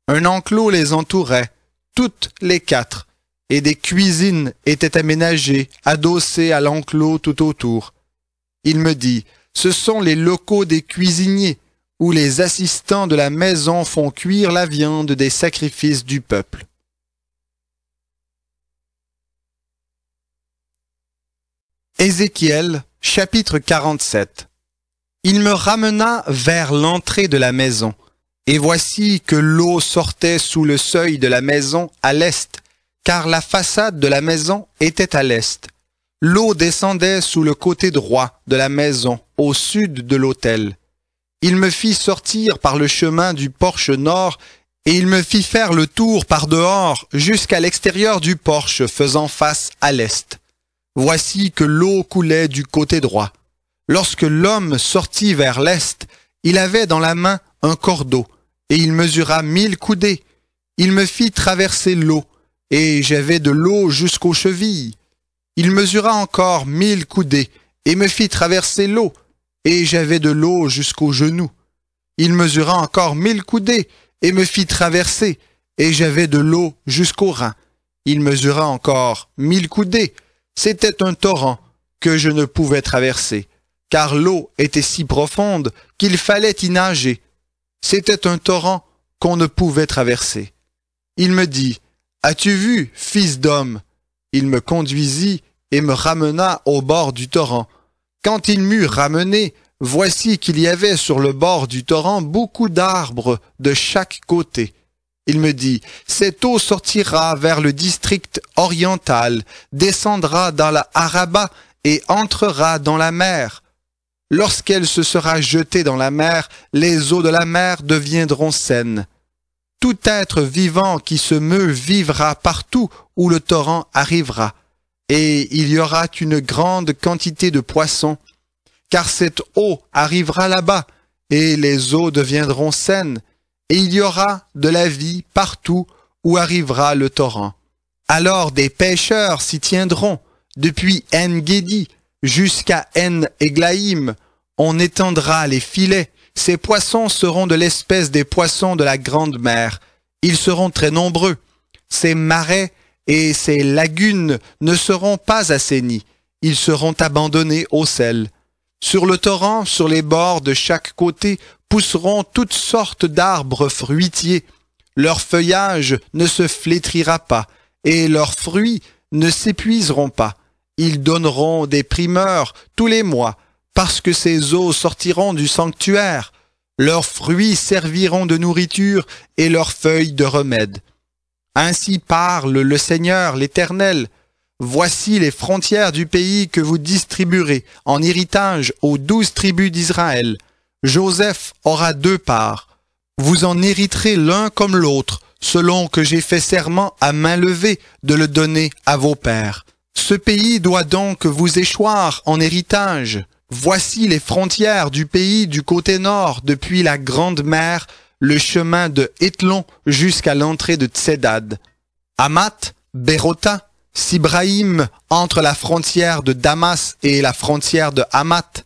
Un enclos les entourait, toutes les quatre, et des cuisines étaient aménagées, adossées à l'enclos tout autour. Il me dit, ce sont les locaux des cuisiniers, où les assistants de la maison font cuire la viande des sacrifices du peuple. Ézéchiel, chapitre 47. Il me ramena vers l'entrée de la maison, et voici que l'eau sortait sous le seuil de la maison à l'est, car la façade de la maison était à l'est. L'eau descendait sous le côté droit de la maison, au sud de l'autel. Il me fit sortir par le chemin du porche nord, et il me fit faire le tour par dehors jusqu'à l'extérieur du porche faisant face à l'est. Voici que l'eau coulait du côté droit. Lorsque l'homme sortit vers l'est, il avait dans la main un cordeau, et il mesura 1000 coudées. Il me fit traverser l'eau, et j'avais de l'eau jusqu'aux chevilles. Il mesura encore 1000 coudées, et me fit traverser l'eau, et j'avais de l'eau jusqu'aux genoux. Il mesura encore 1000 coudées, et me fit traverser, et j'avais de l'eau jusqu'aux reins. Il mesura encore 1000 coudées. C'était un torrent que je ne pouvais traverser, car l'eau était si profonde qu'il fallait y nager. C'était un torrent qu'on ne pouvait traverser. Il me dit, « As-tu vu, fils d'homme ?» Il me conduisit et me ramena au bord du torrent. Quand il m'eut ramené, voici qu'il y avait sur le bord du torrent beaucoup d'arbres de chaque côté. Il me dit, cette eau sortira vers le district oriental, descendra dans la Araba et entrera dans la mer. Lorsqu'elle se sera jetée dans la mer, les eaux de la mer deviendront saines. Tout être vivant qui se meut vivra partout où le torrent arrivera, et il y aura une grande quantité de poissons, car cette eau arrivera là-bas, et les eaux deviendront saines, et il y aura de la vie partout où arrivera le torrent. Alors des pêcheurs s'y tiendront, depuis En-Guédi jusqu'à En-Eglaïm, on étendra les filets. Ces poissons seront de l'espèce des poissons de la grande mer. Ils seront très nombreux. Ces marais et ces lagunes ne seront pas assainis. Ils seront abandonnés au sel. Sur le torrent, sur les bords de chaque côté, pousseront toutes sortes d'arbres fruitiers. Leur feuillage ne se flétrira pas, et leurs fruits ne s'épuiseront pas. Ils donneront des primeurs tous les mois, parce que ces eaux sortiront du sanctuaire. Leurs fruits serviront de nourriture et leurs feuilles de remède. Ainsi parle le Seigneur l'Éternel. Voici les frontières du pays que vous distribuerez en héritage aux 12 tribus d'Israël. Joseph aura 2 parts. Vous en hériterez l'un comme l'autre, selon que j'ai fait serment à main levée de le donner à vos pères. Ce pays doit donc vous échoir en héritage. Voici les frontières du pays du côté nord, depuis la grande mer, le chemin de Hétlon jusqu'à l'entrée de Tsedad. Hamath, Bérota, Sibraïm entre la frontière de Damas et la frontière de Hamath,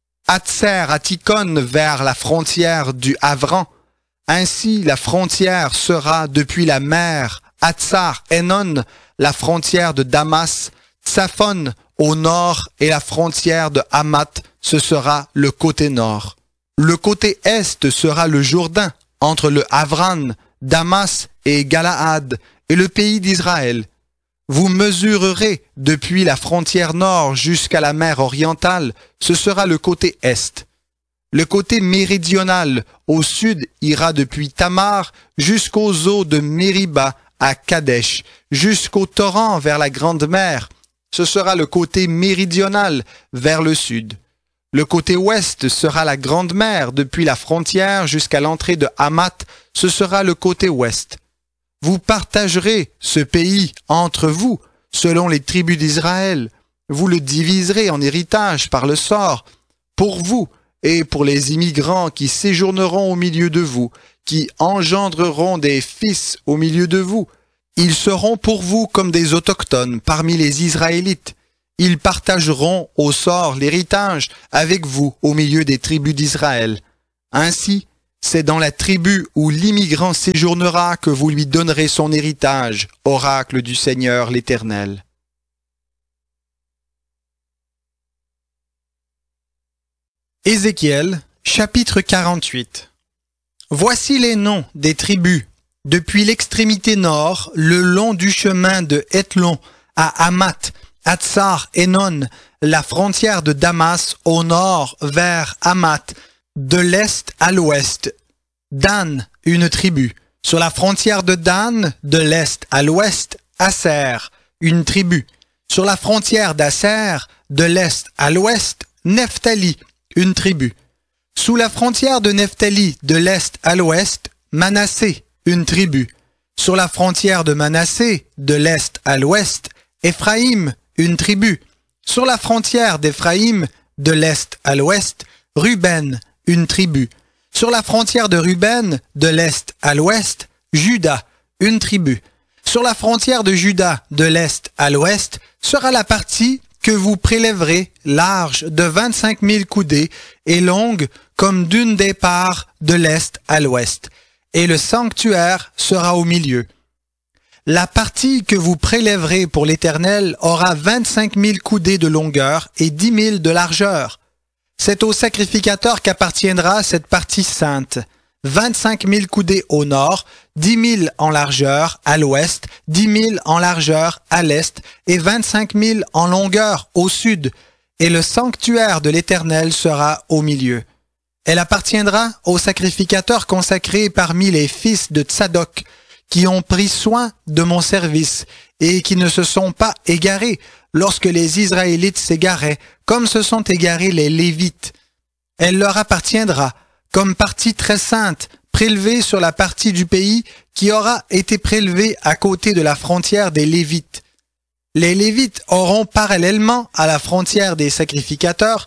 Hatzer Atikon vers la frontière du Havran. Ainsi la frontière sera depuis la mer Hatzar Enon, la frontière de Damas, Tsaphon au nord et la frontière de Hamath, ce sera le côté nord. Le côté est sera le Jourdain, entre le Havran, Damas et Galaad, et le pays d'Israël. Vous mesurerez depuis la frontière nord jusqu'à la mer orientale, ce sera le côté est. Le côté méridional, au sud, ira depuis Tamar jusqu'aux eaux de Mériba à Kadesh, jusqu'au torrent vers la grande mer. Ce sera le côté méridional vers le sud. Le côté ouest sera la grande mer depuis la frontière jusqu'à l'entrée de Hamath, ce sera le côté ouest. Vous partagerez ce pays entre vous, selon les tribus d'Israël. Vous le diviserez en héritage par le sort, pour vous et pour les immigrants qui séjourneront au milieu de vous, qui engendreront des fils au milieu de vous. Ils seront pour vous comme des autochtones parmi les Israélites. Ils partageront au sort l'héritage avec vous au milieu des tribus d'Israël. Ainsi, C'est dans la tribu où l'immigrant séjournera que vous lui donnerez son héritage, oracle du Seigneur l'Éternel. Ézéchiel, chapitre 48. Voici les noms des tribus, depuis l'extrémité nord, le long du chemin de Hétlon, à Hamath, à Tsar Hénon, la frontière de Damas au nord vers Hamath, de l'est à l'ouest. Dan, une tribu. Sur la frontière de Dan, de l'est à l'ouest, Aser, une tribu. Sur la frontière d'Aser, de l'est à l'ouest, Nephtali, une tribu. Sous la frontière de Nephtali, de l'est à l'ouest, Manassé, une tribu. Sur la frontière de Manassé, de l'est à l'ouest, Éphraïm, une tribu. Sur la frontière d'Éphraïm, de l'est à l'ouest, Ruben, une tribu. Sur la frontière de Ruben, de l'est à l'ouest, Juda, une tribu. Sur la frontière de Juda, de l'est à l'ouest, sera la partie que vous prélèverez, large de 25 000 coudées et longue comme d'une des parts de l'est à l'ouest. Et le sanctuaire sera au milieu. La partie que vous prélèverez pour l'Éternel aura 25 000 coudées de longueur et 10 000 de largeur. C'est au sacrificateur qu'appartiendra cette partie sainte. 25 000 coudées au nord, 10 000 en largeur à l'ouest, 10 000 en largeur à l'est et 25 000 en longueur au sud. Et le sanctuaire de l'Éternel sera au milieu. Elle appartiendra au sacrificateur consacré parmi les fils de Tsadok, qui ont pris soin de mon service et qui ne se sont pas égarés lorsque les Israélites s'égaraient, comme se sont égarés les Lévites. Elle leur appartiendra comme partie très sainte, prélevée sur la partie du pays qui aura été prélevée à côté de la frontière des Lévites. Les Lévites auront parallèlement à la frontière des sacrificateurs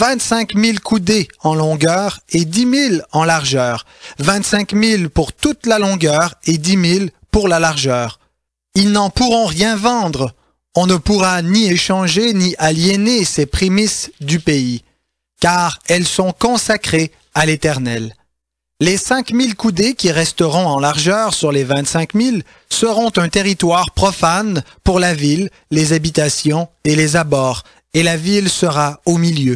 25 000 coudées en longueur et 10 000 en largeur, 25 000 pour toute la longueur et 10 000 pour la largeur. Ils n'en pourront rien vendre. On ne pourra ni échanger ni aliéner ces prémices du pays, car elles sont consacrées à l'Éternel. Les 5 000 coudées qui resteront en largeur sur les 25 000 seront un territoire profane pour la ville, les habitations et les abords, et la ville sera au milieu.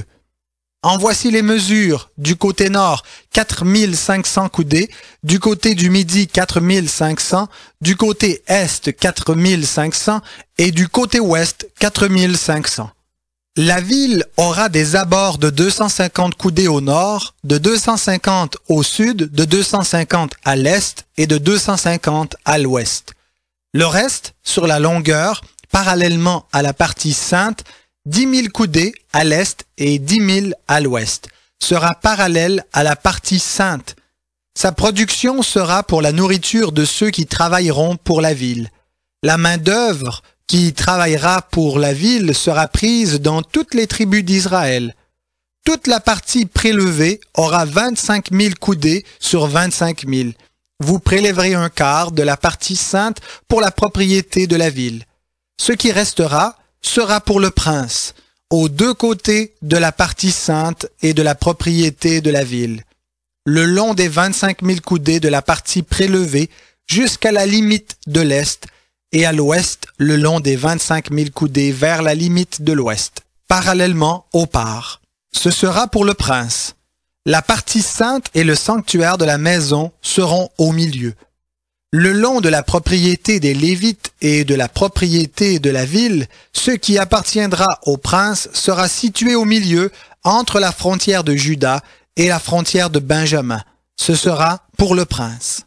En voici les mesures. Du côté nord, 4 500 coudées, du côté du midi, 4 500, du côté est, 4 500, et du côté ouest, 4 500. La ville aura des abords de 250 coudées au nord, de 250 au sud, de 250 à l'est et de 250 à l'ouest. Le reste, sur la longueur, parallèlement à la partie sainte, 10 000 coudées à l'est et 10 000 à l'ouest, sera parallèle à la partie sainte. Sa production sera pour la nourriture de ceux qui travailleront pour la ville. La main-d'œuvre qui travaillera pour la ville sera prise dans toutes les tribus d'Israël. Toute la partie prélevée aura 25 000 coudées sur 25 000. Vous prélèverez un quart de la partie sainte pour la propriété de la ville. Ce qui restera sera pour le prince, aux deux côtés de la partie sainte et de la propriété de la ville, le long des 25 000 coudées de la partie prélevée jusqu'à la limite de l'est, et à l'ouest le long des 25 000 coudées vers la limite de l'ouest, parallèlement aux parts. Ce sera pour le prince. La partie sainte et le sanctuaire de la maison seront au milieu. Le long de la propriété des Lévites et de la propriété de la ville, ce qui appartiendra au prince sera situé au milieu entre la frontière de Juda et la frontière de Benjamin. Ce sera pour le prince.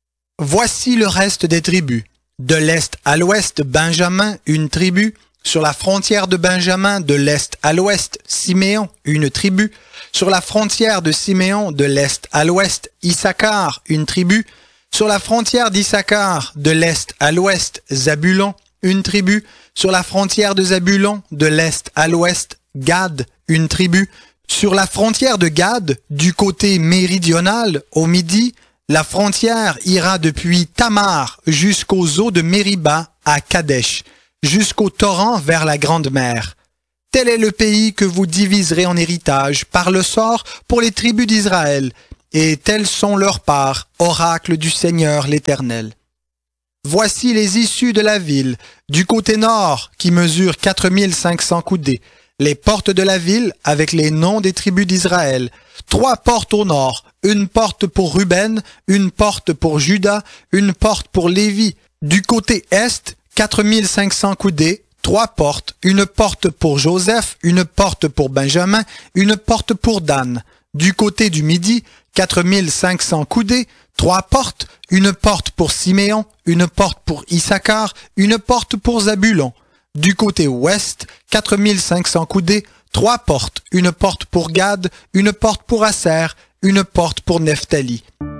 Voici le reste des tribus. De l'est à l'ouest, Benjamin, une tribu. Sur la frontière de Benjamin, de l'est à l'ouest, Siméon, une tribu. Sur la frontière de Siméon, de l'est à l'ouest, Issachar, une tribu. Sur la frontière d'Issachar, de l'est à l'ouest, Zabulon, une tribu. Sur la frontière de Zabulon, de l'est à l'ouest, Gad, une tribu. Sur la frontière de Gad, du côté méridional, au midi, la frontière ira depuis Tamar jusqu'aux eaux de Mériba à Kadesh, jusqu'au torrent vers la Grande Mer. Tel est le pays que vous diviserez en héritage par le sort pour les tribus d'Israël, et telles sont leurs parts, oracle du Seigneur l'Éternel. Voici les issues de la ville, du côté nord, qui mesure 4500 coudées, les portes de la ville avec les noms des tribus d'Israël. 3 portes au nord, une porte pour Ruben, une porte pour Juda, une porte pour Lévi. Du côté est, 4500 coudées, 3 portes, une porte pour Joseph, une porte pour Benjamin, une porte pour Dan. Du côté du midi, 4500 coudées, 3 portes, une porte pour Siméon, une porte pour Issachar, une porte pour Zabulon. Du côté ouest, 4500 coudées, 3 portes, une porte pour Gad, une porte pour Aser, une porte pour Nephtali.